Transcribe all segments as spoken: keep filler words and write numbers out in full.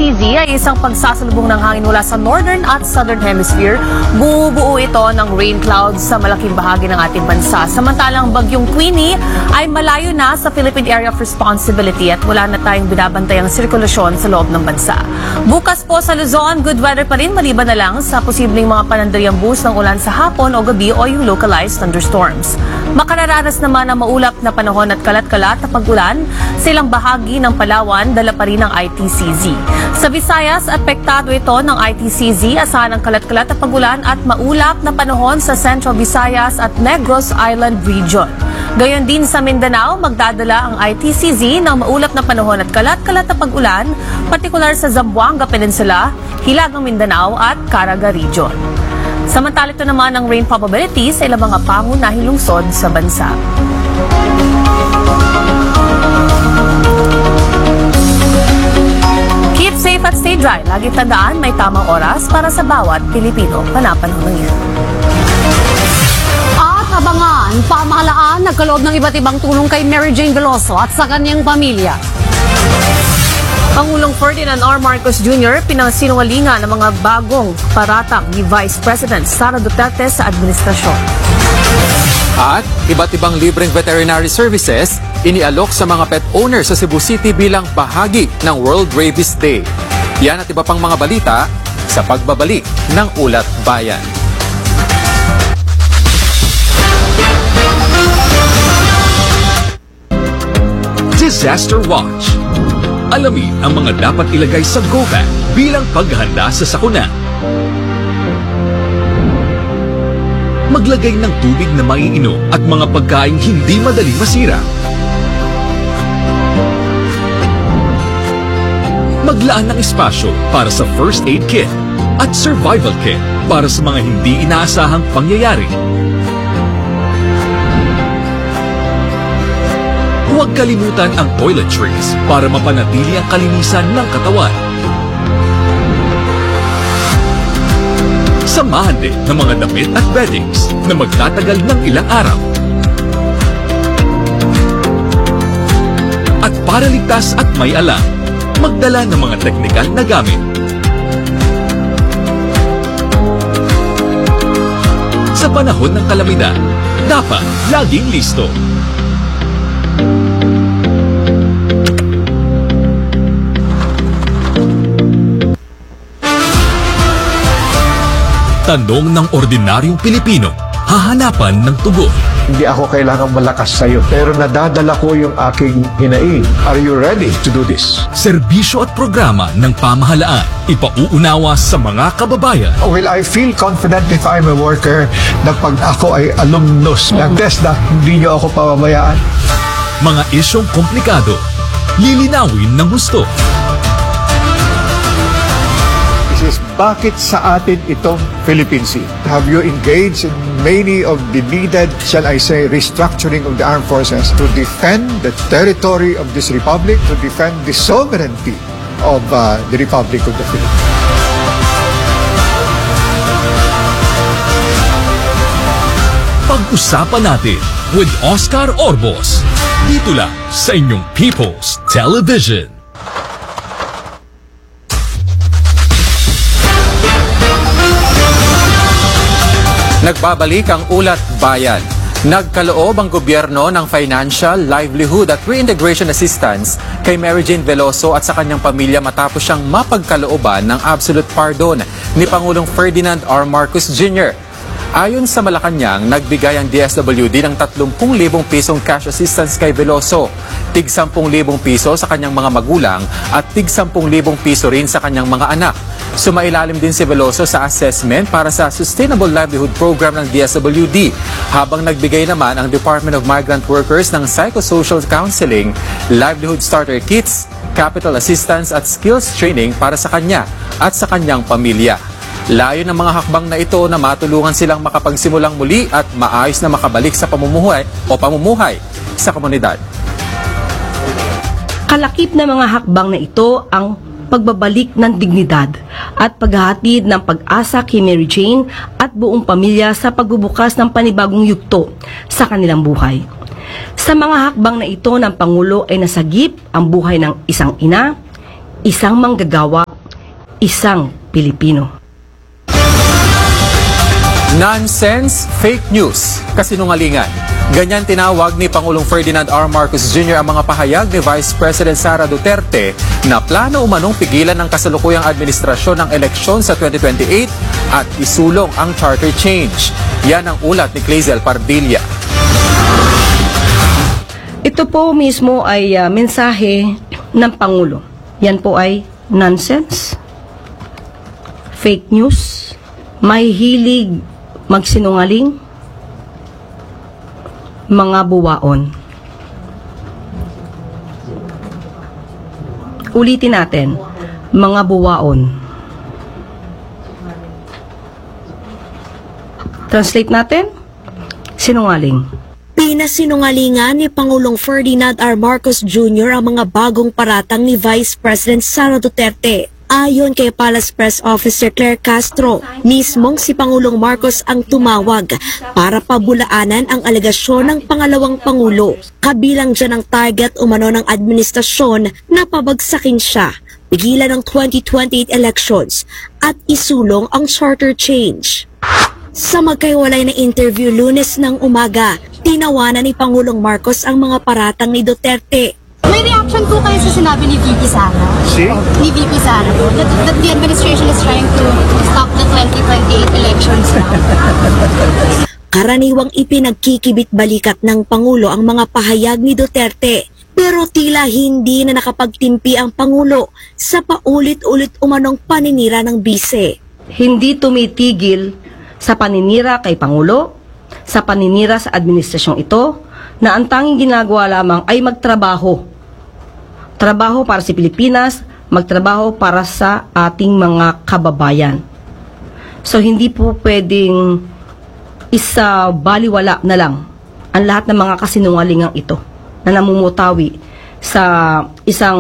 C Z ay isang pagsasalubong ng hangin mula sa Northern at Southern Hemisphere. Bubuo ito ng rain clouds sa malaking bahagi ng ating bansa. Samantalang bagyong Queenie ay malayo na sa Philippine Area of Responsibility at wala na tayong binabantayang sirkulasyon sa loob ng bansa. Bukas po sa Luzon, good weather pa rin maliban na lang sa posibleng mga panandaryang boost ng ulan sa hapon o gabi o yung localized thunderstorms. Makararanas naman ang maulap na panahon at kalat-kalat na pag-ulan sa ilang bahagi ng Palawan, dala pa rin ng I T C Z. Sa Visayas, apektado ito ng I T C Z, asahan ng kalat-kalat na pag-ulan at maulap na panahon sa Central Visayas at Negros Island Region. Gayon din sa Mindanao, magdadala ang I T C Z ng maulap na panahon at kalat-kalat na pag-ulan, partikular sa Zamboanga Peninsula, Hilagang Mindanao at Caraga Region. Samantala ito naman ang rain probability sa ilang mga pangunahing lungsod sa bansa. Keep safe at stay dry. Lagi tandaan, may tamang oras para sa bawat Pilipino. Panapanahon yan. At abangan, pamahalaan nagkaloob ng iba't ibang tulong kay Mary Jane Veloso at sa kanyang pamilya. Pangulong Ferdinand R. Marcos Junior pinangsinungalingan ng mga bagong paratang ni Vice President Sara Duterte sa administrasyon. At iba't ibang libreng veterinary services inialok sa mga pet owners sa Cebu City bilang bahagi ng World Rabies Day. Yan at iba pang mga balita sa pagbabalik ng Ulat Bayan. Disaster Watch. Alamin ang mga dapat ilagay sa go bag bilang paghahanda sa sakuna. Maglagay ng tubig na maiinom at mga pagkaing hindi madaling masira. Maglaan ng espasyo para sa first aid kit at survival kit para sa mga hindi inaasahang pangyayari. Huwag kalimutan ang toiletries para mapanatili ang kalinisan ng katawan. Samahan din ng mga damit at beddings na magtatagal ng ilang araw. At para ligtas at may alam, magdala ng mga teknikal na gamit. Sa panahon ng kalamidad, dapat laging listo. Tanong ng ordinaryong Pilipino, hahanapan ng tugon. Hindi ako kailangan malakas sa'yo, pero nadadala ko yung aking hinaing. Are you ready to do this? Serbisyo at programa ng pamahalaan, ipauunawa sa mga kababayan. Will I feel confident if I'm a worker na pag ako ay alumnus ng TESDA, hindi niyo ako pababayaan? Mga isyong komplikado, lilinawin ng gusto. Is bakit sa atin itong Philippine Sea? Have you engaged in many of the needed, shall I say, restructuring of the armed forces to defend the territory of this republic, to defend the sovereignty of uh, the Republic of the Philippines? Pag-usapan natin with Oscar Orbos. Dito lang sa inyong People's Television. Nagbabalik ang Ulat Bayan. Nagkaloob ang gobyerno ng financial, livelihood at reintegration assistance kay Mary Jane Veloso at sa kanyang pamilya matapos siyang mapagkalooban ng absolute pardon ni Pangulong Ferdinand R. Marcos Junior Ayon sa Malacanang, nagbigay ang D S W D ng tatlumpu libong pisong cash assistance kay Veloso, tig sampung libong piso sa kanyang mga magulang at tig sampung libong piso rin sa kanyang mga anak. Sumailalim din si Veloso sa assessment para sa Sustainable Livelihood Program ng D S W D, habang nagbigay naman ang Department of Migrant Workers ng Psychosocial Counseling, Livelihood Starter Kits, Capital Assistance at Skills Training para sa kanya at sa kanyang pamilya. Layo ng mga hakbang na ito na matulungan silang makapagsimulang muli at maayos na makabalik sa pamumuhay o pamumuhay sa komunidad. Kalakip na mga hakbang na ito ang pagbabalik ng dignidad at paghahatid ng pag-asa kay Mary Jane at buong pamilya sa pagbubukas ng panibagong yugto sa kanilang buhay. Sa mga hakbang na ito ng Pangulo ay nasagip ang buhay ng isang ina, isang manggagawa isang Pilipino. Nonsense, fake news, kasinungalingan. Ganyan tinawag ni Pangulong Ferdinand R. Marcos Junior ang mga pahayag ni Vice President Sara Duterte na plano umanong pigilan ng kasalukuyang administrasyon ng eleksyon sa twenty twenty-eight at isulong ang charter change. Yan ang ulat ni Clazel Pardilla. Ito po mismo ay uh, mensahe ng Pangulo. Yan po ay nonsense, fake news, may hilig magsinungaling, mga buwaon. Ulitin natin, mga buwaon. Translate natin, sinungaling. Pinasinungalingan ni Pangulong Ferdinand R. Marcos Junior ang mga bagong paratang ni Vice President Sara Duterte. Ayon kay Palace Press Officer Claire Castro, mismong si Pangulong Marcos ang tumawag para pabulaanan ang alegasyon ng pangalawang Pangulo. Kabilang dyan ang target umano ng administrasyon na pabagsakin siya, pigilan ng twenty twenty-eight elections at isulong ang charter change. Sa magkaiwalay na interview Lunes ng umaga, tinawanan ni Pangulong Marcos ang mga paratang ni Duterte. May reaction po kayo sa sinabi ni V P Sara? Si? Ni V P Sara po, that, that the administration is trying to stop the twenty twenty-eight elections now. Karaniwang ipinagkikibit balikat ng Pangulo ang mga pahayag ni Duterte. Pero tila hindi na nakapagtimpi ang Pangulo sa paulit-ulit umanong paninira ng bise. Hindi tumitigil sa paninira kay Pangulo, sa paninira sa administrasyong ito, na ang tanging ginagawa lamang ay magtrabaho. Trabaho para sa Pilipinas, magtrabaho para sa ating mga kababayan. So hindi po pwedeng isa baliwala na lang ang lahat ng mga kasinungalingang ito na namumutawi sa isang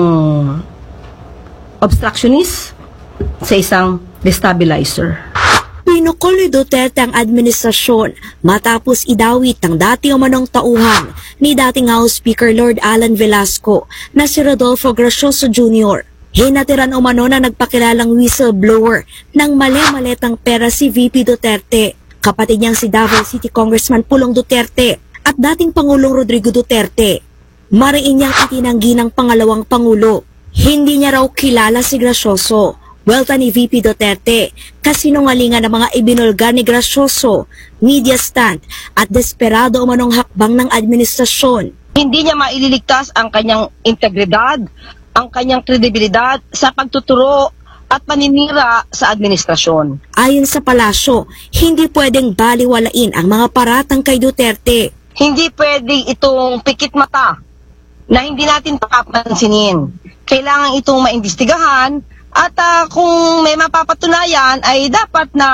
obstructionist, sa isang destabilizer. Pinukol ni Duterte ang administrasyon matapos idawit ang dati umanong tauhan ni dating House Speaker Lord Alan Velasco na si Rodolfo Gracioso Junior Hinatiran umano na nagpakilalang whistleblower ng mali-maletang pera si V P Duterte, kapatid niyang si Davao City Congressman Pulong Duterte at dating Pangulong Rodrigo Duterte. Mariin niyang itinanggi ng pangalawang Pangulo. Hindi niya raw kilala si Gracioso. Welta ni V P Duterte, kasinungalingan ng mga ibinulga ni Gracioso, media stand at desperado umanong hakbang ng administrasyon. Hindi niya maililigtas ang kanyang integridad, ang kanyang kredibilidad sa pagtuturo at paninira sa administrasyon. Ayon sa palasyo, hindi pwedeng baliwalain ang mga paratang kay Duterte. Hindi pwedeng itong pikit mata na hindi natin papansinin. Kailangan itong maimbestigahan. At uh, kung may mapapatunayan ay dapat na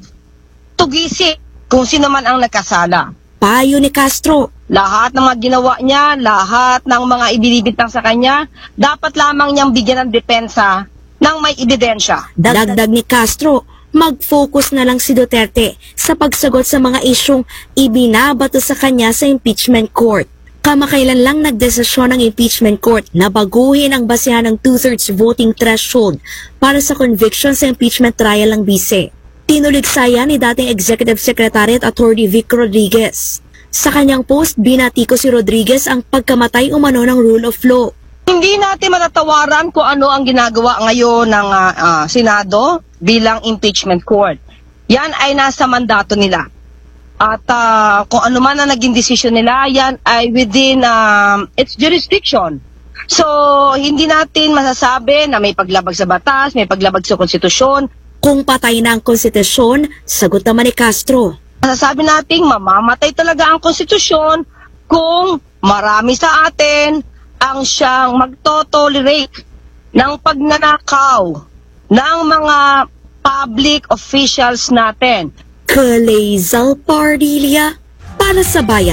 tugisi kung sino man ang nagkasala. Payo ni Castro, lahat ng mga ginawa niya, lahat ng mga ibinibintang sa kanya, dapat lamang niyang bigyan ng depensa ng may ebidensya. Dagdag ni Castro, mag-focus na lang si Duterte sa pagsagot sa mga isyong ibinabato sa kanya sa impeachment court. Kamakailan lang nagdesisyon ng impeachment court na baguhin ang basehan ng two-thirds voting threshold para sa conviction sa impeachment trial ng bise. Tinuligsaya ni dating Executive Secretary at Attorney Vic Rodriguez. Sa kanyang post, binatiko si Rodriguez ang pagkamatay umano ng rule of law. Hindi natin matatawaran kung ano ang ginagawa ngayon ng uh, uh, Senado bilang impeachment court. Yan ay nasa mandato nila. At uh, kung ano man ang naging desisyon nila, yan ay within uh, its jurisdiction. So, hindi natin masasabi na may paglabag sa batas, may paglabag sa konstitusyon. Kung patay na ang konstitusyon, sagot naman ni Castro. Masasabi natin mamamatay talaga ang konstitusyon kung marami sa atin ang siyang magto-tolerate ng pagnanakaw ng mga public officials natin. Clazel Pardilla para sa bayan.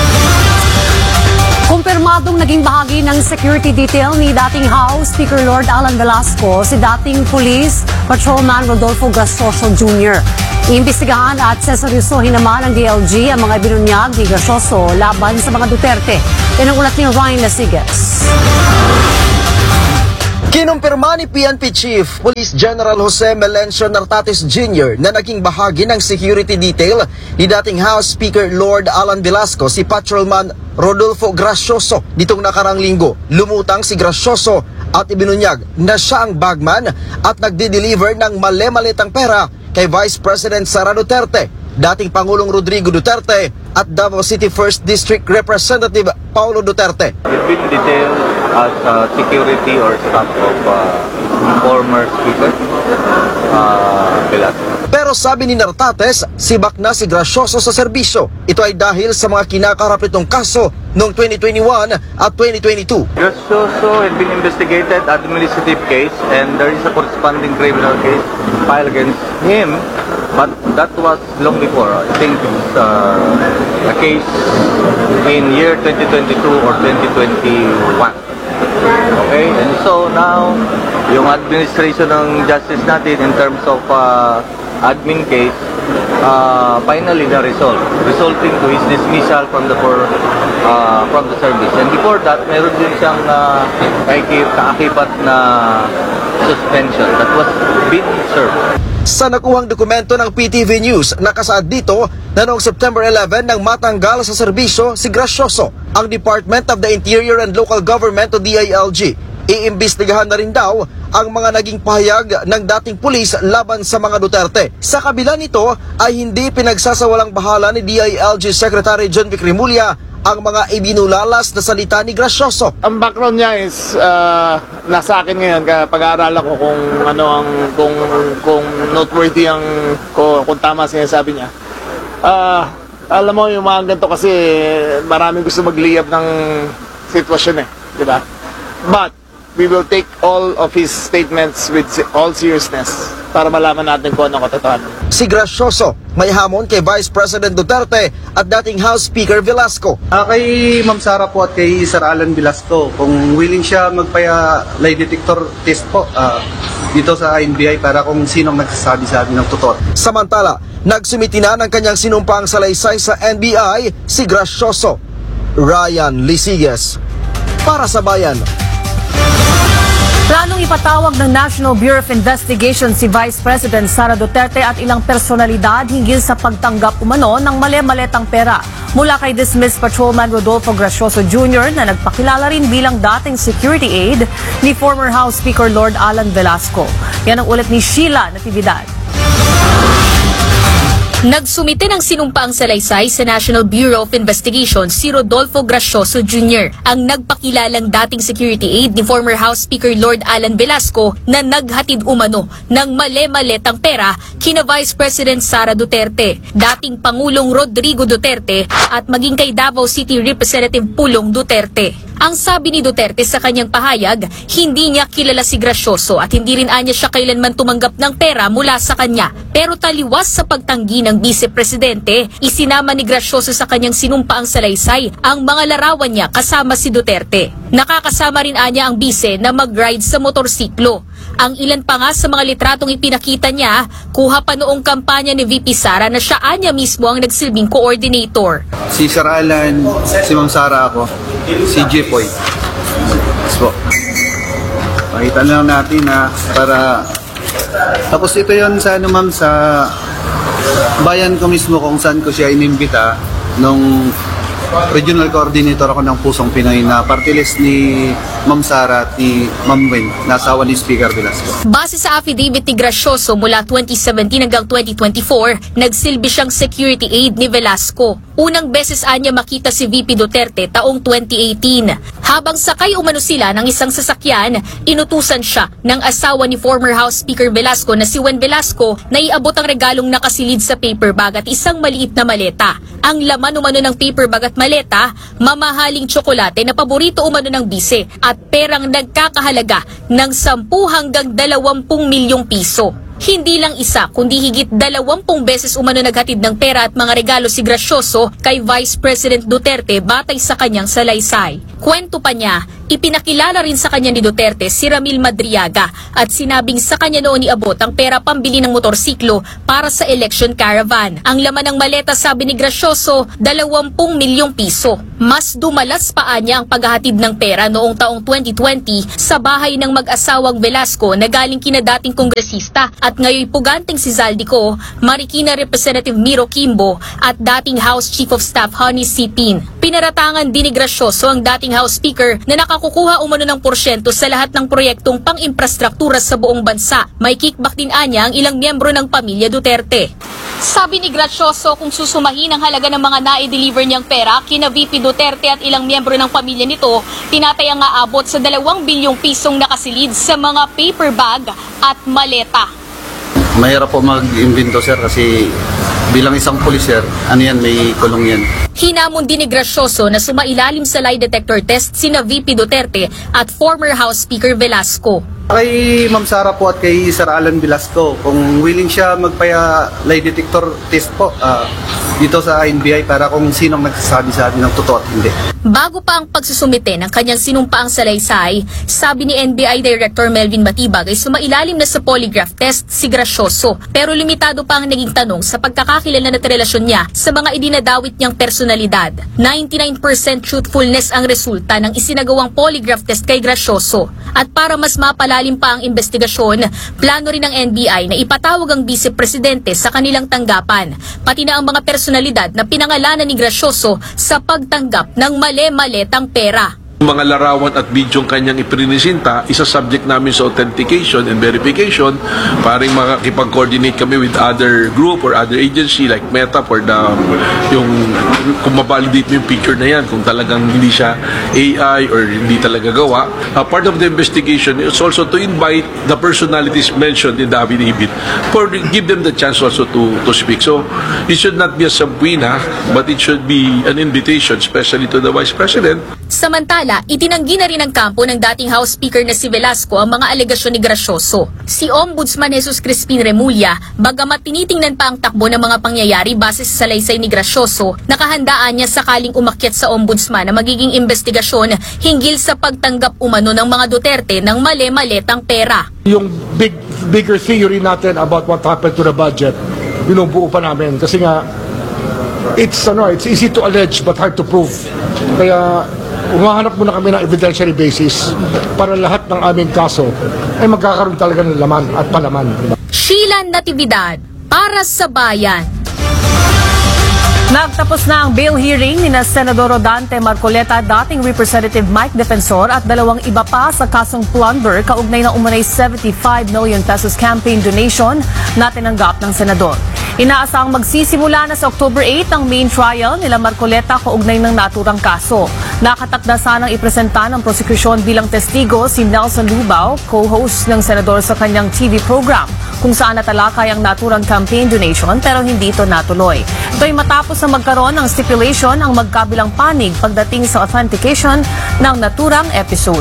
Kumpirmadong naging bahagi ng security detail ni dating House Speaker Lord Alan Velasco si dating Police Patrolman Rodolfo Gracioso Junior Iimbestigahan at seseryosohin naman ng D L G ang mga ibinunyag ni Gracioso laban sa mga Duterte. Yan ang ulat ni Ryan Lasigas. Kinumpirma ni P N P Chief Police General Jose Melencio Nartates Junior na naging bahagi ng security detail ni dating House Speaker Lord Alan Velasco si Patrolman Rodolfo Gracioso. Nitong nakarang linggo, lumutang si Gracioso at ibinunyag na siya ang bagman at nagde-deliver ng male-malitang pera kay Vice President Sara Duterte, dating Pangulong Rodrigo Duterte at Davao City first District Representative Paulo Duterte. It's been detailed as uh, security or staff of uh, former Speaker uh, Velasco. Pero sabi ni Nartates, sibak na si Gracioso sa serbisyo. Ito ay dahil sa mga kinakarap nitong kaso noong twenty twenty-one at twenty twenty-two. Gracioso had been investigated administrative case and there is a corresponding criminal case filed against him, but that was long before. I think it's uh, a case in year twenty twenty-two or twenty twenty-one. Okay, and so now yung administration ng justice natin in terms of uh, admin case uh, finally na resolve, resulting to his dismissal from the for, uh, from the service. And before that, meron din siyang uh, kaakibat na suspension that was being served. Sa nakuhang dokumento ng P T V News, nakasaad dito na noong September eleven nang matanggal sa serbisyo si Gracioso, ang Department of the Interior and Local Government o D I L G. Iimbestigahan na rin daw ang mga naging pahayag ng dating pulis laban sa mga Duterte. Sa kabila nito ay hindi pinagsasawalang bahala ni D I L G Secretary John Vic Remulla ang mga ibinulalas na salita ni Gracioso. Ang background niya is uh, nasa akin ngayon, kaya pag-aaralan ko kung ano ang kung kung noteworthy ang kung, kung tama sinasabi niya. Uh, alam mo yung mga ganito kasi maraming gusto magliyab ng sitwasyon eh, di ba? But we will take all of his statements with all seriousness para malaman natin kung ano katotohanan. Si Gracioso may hamon kay Vice President Duterte at dating House Speaker Velasco. Uh, kay Ma'am Sara po at kay Sir Alan Velasco, kung willing siya magpaya lie detector test po uh, dito sa I N B I para kung sinong nagsasabi-sabi ng totoo. Samantala, nagsumiti na ng kanyang sinumpang salaysay sa N B I si Gracioso. Ryan Lisiges, para sa Bayan. Planong ipatawag ng National Bureau of Investigation si Vice President Sara Duterte at ilang personalidad hinggil sa pagtanggap umano ng mali-maletang pera mula kay dismissed Patrolman Rodolfo Gracioso Junior na nagpakilala rin bilang dating security aide ni former House Speaker Lord Alan Velasco. Yan ang ulit ni Sheila Natividad. Nagsumite ng sinumpaang salaysay sa National Bureau of Investigation si Rodolfo Gracioso Junior, ang nagpakilalang dating security aide ni former House Speaker Lord Alan Velasco na naghatid umano ng male-maletang pera kina Vice President Sara Duterte, dating Pangulong Rodrigo Duterte at maging kay Davao City Representative Pulong Duterte. Ang sabi ni Duterte sa kanyang pahayag, hindi niya kilala si Gracioso at hindi rin anya siya kailanman tumanggap ng pera mula sa kanya. Pero taliwas sa pagtanggi ng Vice Presidente, isinama ni Gracioso sa kanyang sinumpaang salaysay ang mga larawan niya kasama si Duterte. Nakakasama rin anya ang Vice na mag-ride sa motorsiklo. Ang ilan pa nga sa mga litratong ipinakita niya, kuha pa noong kampanya ni V P Sara na siya anya mismo ang nagsilbing coordinator. Si Sir Alan, si Ma'am Sara ako, si Jepoy. So, pakita lang natin na para... Tapos ito yon sa ano ma'am, sa bayan ko mismo kung saan ko siya inimbita nung regional coordinator ako ng Pusong Pinoy na party list ni Ma'am Sara at ni Ma'am Wen, nasawa ni Speaker Velasco. Base sa affidavit ni Gracioso mula twenty seventeen hanggang twenty twenty-four, nagsilbi siyang security aide ni Velasco. Unang beses anya makita si V P Duterte taong twenty eighteen. Habang sakay umano sila ng isang sasakyan, inutusan siya ng asawa ni former House Speaker Velasco na si Wen Velasco na iabot ang regalong nakasilid sa paper bag at isang maliit na maleta. Ang laman umano ng paper bag at maleta, mamahaling tsokolate na paborito umano ng bise at perang nagkakahalaga ng sampu hanggang dalawampung milyong piso. Hindi lang isa, kundi higit dalawampung beses umano naghatid ng pera at mga regalo si Gracioso kay Vice President Duterte batay sa kanyang salaysay. Kwento pa niya, Ipinakilala rin sa kanya ni Duterte si Ramil Madriaga at sinabing sa kanya noon iabot ang pera pambili ng motorsiklo para sa election caravan. Ang laman ng maleta, sabi ni Gracioso, dalawampung milyong piso. Mas dumalas pa niya ang paghahatid ng pera noong taong twenty twenty sa bahay ng mag-asawang Velasco na galing kina dating kongresista at ngayon puganteng si Zaldico, Marikina Representative Miro Kimbo at dating House Chief of Staff Honey Sipin. Pinaratangan din ni Gracioso ang dating House Speaker na nakakukuha umano ng porsyento sa lahat ng proyektong pang-infrastruktura sa buong bansa. May kickback din anya ang ilang miyembro ng pamilya Duterte. Sabi ni Gracioso, kung susumahin ang halaga ng mga na-deliver niyang pera kina V P Duterte at ilang miyembro ng pamilya nito, tinatayang aabot sa dalawang bilyong pisong nakasilid sa mga paper bag at maleta. Mahirap po mag-invento, sir, kasi bilang isang pulis, sir, ano yan, may kulong yan. Hinamon din ni Gracioso na sumailalim sa lie detector test sina V P Duterte at former House Speaker Velasco. Kay Ma'am Sara po at kay Sir Alan Velasco, kung willing siya magpaya lie detector test po uh, dito sa N B I para kung sinong nagsasabi sa atin ng totoo at hindi. Bago pa ang pagsusumite ng kanyang sinumpaang salaysay, sabi ni N B I Director Melvin Matibag ay sumailalim na sa polygraph test si Gracioso. Pero limitado pa ang naging tanong sa pagkakakilala at relasyon niya sa mga idinadawit niyang personalidad. ninety-nine percent truthfulness ang resulta ng isinagawang polygraph test kay Gracioso. At para mas mapalalim pa ang investigasyon, plano rin ng N B I na ipatawag ang Vice Presidente sa kanilang tanggapan, pati na ang mga personalidad na pinangalanan ni Gracioso sa pagtanggap ng mali-maletang pera. Mga larawan at bidyong kanyang iprinisinta, isa subject namin sa authentication and verification para makakipag-coordinate kami with other group or other agency like Meta for the yung kung mabalidate mo yung picture na yan, kung talagang hindi siya A I or hindi talaga gawa. Uh, part of the investigation is also to invite the personalities mentioned in the affidavit for give them the chance also to to speak. So it should not be a subpoena, but it should be an invitation, especially to the Vice President. Samantala, itinanggi na rin ng kampo ng dating House Speaker na si Velasco ang mga alegasyon ni Gracioso. Si Ombudsman Jesus Crispin Remulla, bagamat tinitingnan pa ang takbo ng mga pangyayari base sa salaysay ni Gracioso, nakahandaan niya sakaling umakyat sa Ombudsman na magiging investigasyon hinggil sa pagtanggap umano ng mga Duterte ng mali-maletang pera. Yung big bigger theory natin about what happened to the budget, binubuo pa namin kasi nga it's ano, it's easy to allege but hard to prove. Kaya umahanap muna kami ng evidentiary basis para lahat ng aming kaso ay magkakaroon talaga ng laman at palaman. Sheila Natividad, para sa Bayan. Nagtapos na ang bail hearing ni na Senador Rodante Marcoleta, dating Representative Mike Defensor at dalawang iba pa sa kasong plunder kaugnay ng umunay seventy-five million pesos campaign donation na tinanggap ng senador. Inaasang magsisimula na sa October eighth ang main trial nila Marcoleta kaugnay ng naturang kaso. Nakatakda sanang ipresenta ng prosekusyon bilang testigo si Nelson Lubao, co-host ng senador sa kanyang T V program, kung saan natalakay ang naturang campaign donation pero hindi ito natuloy. Ito'y matapos na magkaroon ng stipulation ang magkabilang panig pagdating sa authentication ng naturang episode.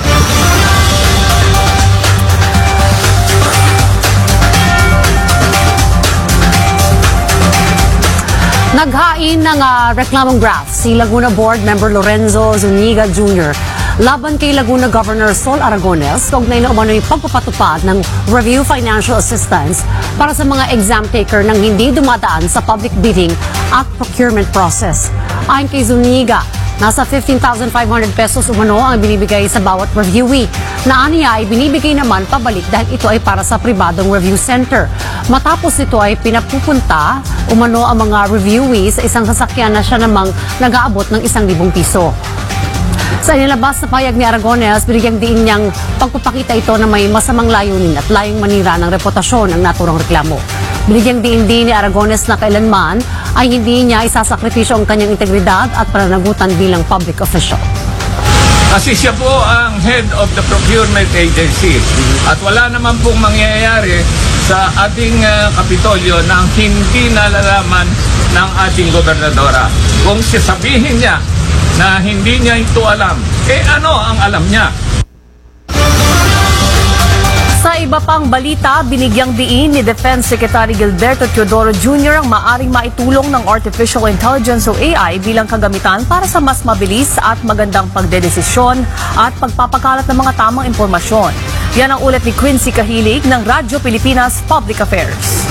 Naghain ng uh, reklamong graph si Laguna Board Member Lorenzo Zuniga Junior laban kay Laguna Governor Sol Aragones kaugnay na umano'y pagpapatupad ng review financial assistance para sa mga exam taker nang hindi dumadaan sa public bidding at procurement process. Ayon kay Zuniga, nasa fifteen thousand five hundred pesos umano ang binibigay sa bawat reviewee, na aniya ay binibigay naman pabalik dahil ito ay para sa pribadong review center. Matapos ito ay pinapupunta umano ang mga reviewee sa isang sasakyan na siya namang nag-aabot ng isang libong piso. Sa inilabas na payag ni Aragones, binigyang diin niyang pagpapakita ito na may masamang layunin at layong manira ng reputasyon ng naturang reklamo. Binigyang diin din ni Aragones na kailanman ay hindi niya isasakripisyo ang kanyang integridad at pananagutan bilang public official. Kasi siya po ang head of the procurement agency at wala naman pong mangyayari sa ating uh, Kapitolyo na hindi nalalaman ng ating gobernadora. Kung sasabihin niya na hindi niya ito alam, eh ano ang alam niya? Sa iba pang balita, binigyang diin ni Defense Secretary Gilberto Teodoro Junior ang maaring maitulong ng Artificial Intelligence o A I bilang kagamitan para sa mas mabilis at magandang pagdedesisyon at pagpapakalat ng mga tamang impormasyon. Yan ang ulat ni Quincy Kahilig ng Radyo Pilipinas Public Affairs.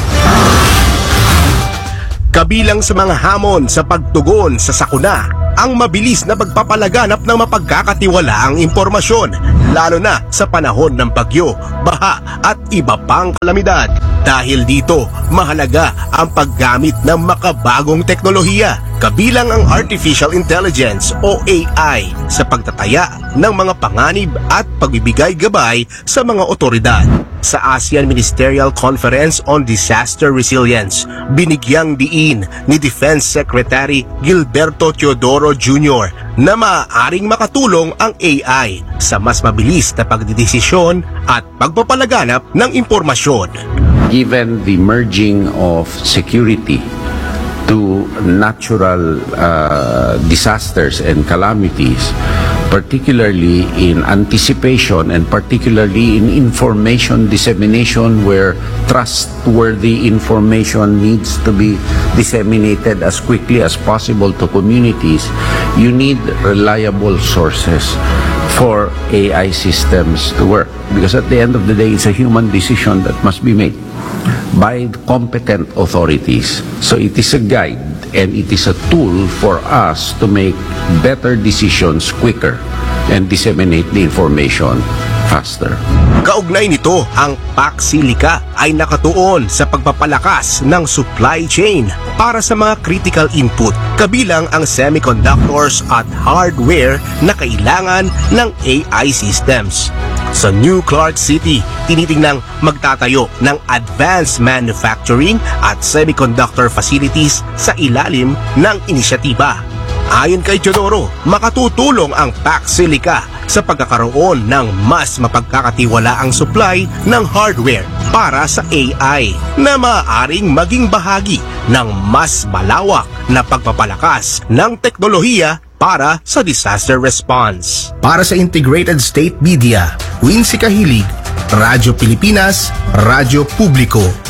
Kabilang sa mga hamon sa pagtugon sa sakuna, ang mabilis na pagpapalaganap ng mapagkakatiwalaang impormasyon, lalo na sa panahon ng bagyo, baha at iba pang kalamidad. Dahil dito, mahalaga ang paggamit ng makabagong teknolohiya, kabilang ang Artificial Intelligence o A I sa pagtataya ng mga panganib at pagbibigay gabay sa mga otoridad. Sa ASEAN Ministerial Conference on Disaster Resilience, binigyang diin ni Defense Secretary Gilberto Teodoro Junior na maaaring makatulong ang A I sa mas mabilis na pagdidesisyon at pagpapalaganap ng impormasyon. Given the merging of security to natural uh, disasters and calamities, particularly in anticipation and particularly in information dissemination where trustworthy information needs to be disseminated as quickly as possible to communities, you need reliable sources for A I systems to work. Because at the end of the day, it's a human decision that must be made by competent authorities. So it is a guide and it is a tool for us to make better decisions quicker and disseminate the information faster. Kaugnay nito, ang Paxilica ay nakatuon sa pagpapalakas ng supply chain para sa mga critical input, kabilang ang semiconductors at hardware na kailangan ng A I systems. Sa New Clark City, tinitingnang magtatayo ng advanced manufacturing at semiconductor facilities sa ilalim ng inisyatiba. Ayon kay Teodoro, makatutulong ang Paxilica sa pagkakaroon ng mas mapagkakatiwalaang supply ng hardware para sa A I na maaaring maging bahagi ng mas malawak na pagpapalakas ng teknolohiya para sa disaster response. Para sa Integrated State Media, Quincy Kahilig, Radyo Pilipinas, Radyo Publiko.